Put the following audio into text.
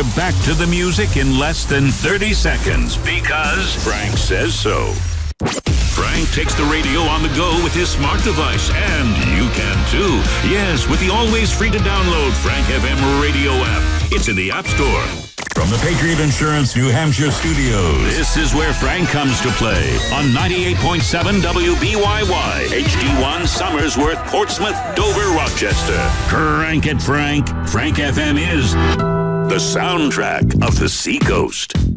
We're back to the music in less than 30 seconds because Frank says so. Frank takes the radio on the go with his smart device, and you can too. Yes, with the always free to download Frank FM radio app. It's in the App Store. From the Patriot Insurance New Hampshire studios, this is where Frank comes to play on 98.7 WBYY, HD1 Somersworth, Portsmouth, Dover, Rochester. Crank it, Frank. Frank FM is the soundtrack of the Seacoast.